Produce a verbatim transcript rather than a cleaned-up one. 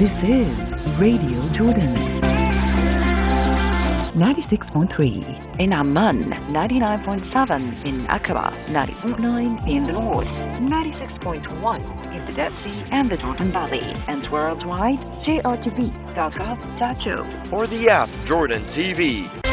This is Radio Jordan. ninety-six point three in Amman, ninety-nine point seven in Aqaba, ninety point nine in the north, ninety-six point one in the Dead Sea and the Jordan Valley, and worldwide, J R T V dot gov dot jo. Or the app Jordan T V.